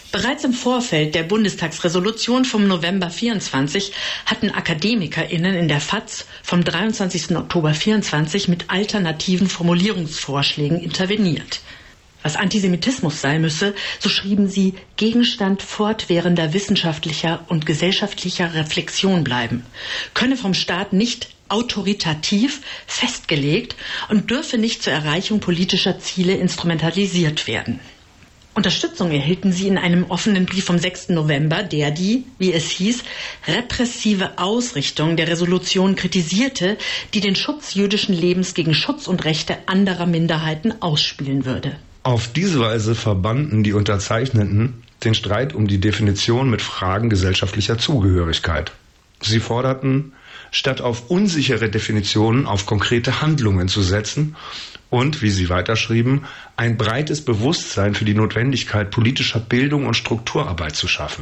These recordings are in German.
Bereits im Vorfeld der Bundestagsresolution vom November 24 hatten AkademikerInnen in der FAZ vom 23. Oktober 24 mit alternativen Formulierungsvorschlägen interveniert. Was Antisemitismus sei müsse, so schrieben sie, Gegenstand fortwährender wissenschaftlicher und gesellschaftlicher Reflexion bleiben, könne vom Staat nicht autoritativ festgelegt und dürfe nicht zur Erreichung politischer Ziele instrumentalisiert werden. Unterstützung erhielten sie in einem offenen Brief vom 6. November, der die, wie es hieß, repressive Ausrichtung der Resolution kritisierte, die den Schutz jüdischen Lebens gegen Schutz und Rechte anderer Minderheiten ausspielen würde. Auf diese Weise verbanden die Unterzeichnenden den Streit um die Definition mit Fragen gesellschaftlicher Zugehörigkeit. Sie forderten, statt auf unsichere Definitionen auf konkrete Handlungen zu setzen und, wie sie weiterschrieben, ein breites Bewusstsein für die Notwendigkeit politischer Bildung und Strukturarbeit zu schaffen.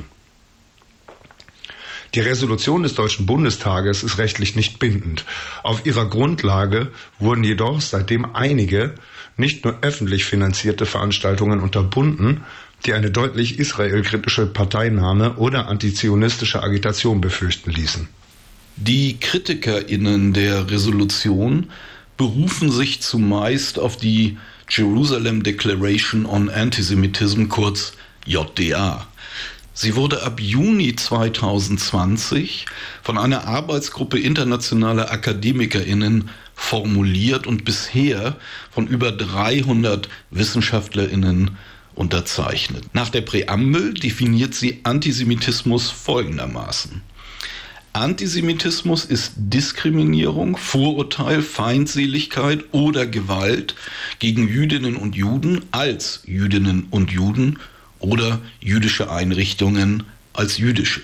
Die Resolution des Deutschen Bundestages ist rechtlich nicht bindend. Auf ihrer Grundlage wurden jedoch seitdem einige, nicht nur öffentlich finanzierte Veranstaltungen unterbunden, die eine deutlich israelkritische Parteinahme oder antizionistische Agitation befürchten ließen. Die KritikerInnen der Resolution berufen sich zumeist auf die Jerusalem Declaration on Antisemitism, kurz JDA. Sie wurde ab Juni 2020 von einer Arbeitsgruppe internationaler AkademikerInnen formuliert und bisher von über 300 WissenschaftlerInnen unterzeichnet. Nach der Präambel definiert sie Antisemitismus folgendermaßen: Antisemitismus ist Diskriminierung, Vorurteil, Feindseligkeit oder Gewalt gegen Jüdinnen und Juden als Jüdinnen und Juden oder jüdische Einrichtungen als jüdische.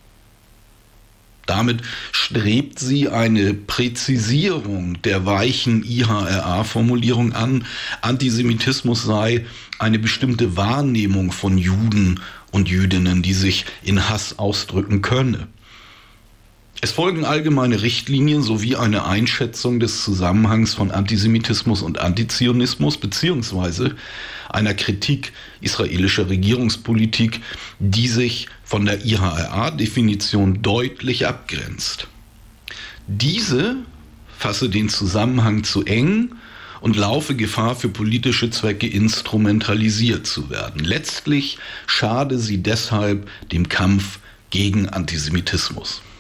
Damit strebt sie eine Präzisierung der weichen IHRA-Formulierung an. Antisemitismus sei eine bestimmte Wahrnehmung von Juden und Jüdinnen, die sich in Hass ausdrücken könne. Es folgen allgemeine Richtlinien sowie eine Einschätzung des Zusammenhangs von Antisemitismus und Antizionismus beziehungsweise einer Kritik israelischer Regierungspolitik, die sich von der IHRA-Definition deutlich abgrenzt. Diese fasse den Zusammenhang zu eng und laufe Gefahr, für politische Zwecke instrumentalisiert zu werden. Letztlich schade sie deshalb dem Kampf gegen Antisemitismus.